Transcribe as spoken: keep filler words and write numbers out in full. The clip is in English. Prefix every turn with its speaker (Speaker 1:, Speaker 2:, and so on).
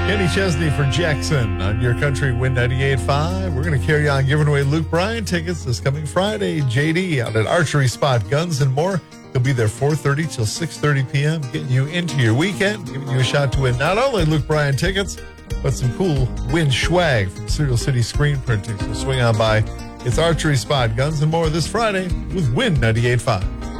Speaker 1: Kenny Chesney for Jackson on your country Win ninety-eight point five. We're going to carry on giving away Luke Bryan tickets this coming Friday. J D out at Archery Spot, Guns and More. He'll be there four thirty till six thirty p.m., getting you into your weekend, giving you a shot to win not only Luke Bryan tickets, but some cool Win swag from Serial City Screen Printing. So swing on by. It's Archery Spot, Guns and More this Friday with Win ninety-eight point five.